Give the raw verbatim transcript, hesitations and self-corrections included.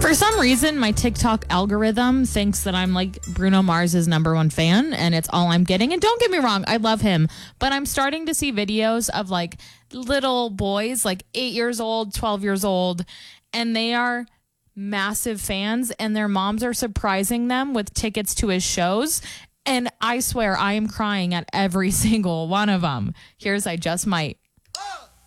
For some reason, my TikTok algorithm thinks that I'm like Bruno Mars's number one fan and it's all I'm getting. And don't get me wrong, I love him. But I'm starting to see videos of like little boys, like eight years old, twelve years old, and they are massive fans and their moms are surprising them with tickets to his shows. And I swear I am crying at every single one of them. Here's I Just Might. Oh.